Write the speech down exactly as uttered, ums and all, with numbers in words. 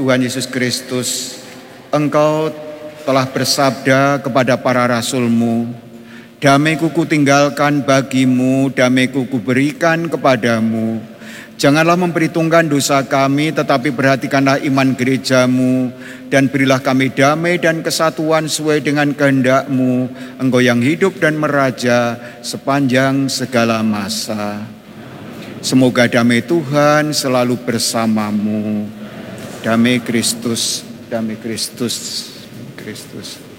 Tuhan Yesus Kristus, Engkau telah bersabda kepada para rasul-Mu, damai-Ku kutinggalkan bagimu, damai-Ku kuberikan kepadamu. Janganlah memperhitungkan dosa kami, tetapi perhatikanlah iman gereja-Mu, dan berilah kami damai dan kesatuan sesuai dengan kehendak-Mu, Engkau yang hidup dan meraja sepanjang segala masa. Semoga damai Tuhan selalu bersamamu. Damai Kristus, damai Kristus, Kristus.